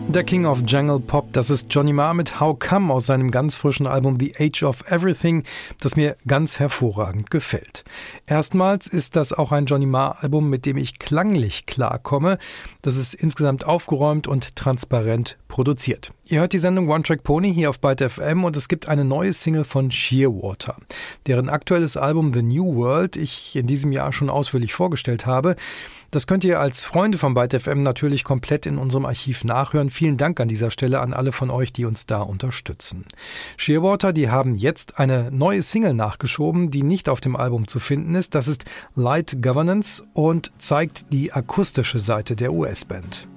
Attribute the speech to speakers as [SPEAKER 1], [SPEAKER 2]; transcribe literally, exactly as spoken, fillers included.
[SPEAKER 1] Der King of Jungle Pop, das ist Johnny Marr mit How Come aus seinem ganz frischen Album The Age of Everything, das mir ganz hervorragend gefällt. Erstmals ist das auch ein Johnny Marr Album, mit dem ich klanglich klarkomme. Das ist insgesamt aufgeräumt und transparent produziert. Ihr hört die Sendung One Track Pony hier auf Byte F M und es gibt eine neue Single von Shearwater, deren aktuelles Album The New World ich in diesem Jahr schon ausführlich vorgestellt habe. Das könnt ihr als Freunde von Byte F M natürlich komplett in unserem Archiv nachhören. Vielen Dank an dieser Stelle an alle von euch, die uns da unterstützen. Shearwater, die haben jetzt eine neue Single nachgeschoben, die nicht auf dem Album zu finden ist. Das ist Light Governance und zeigt die akustische Seite der U S-Band.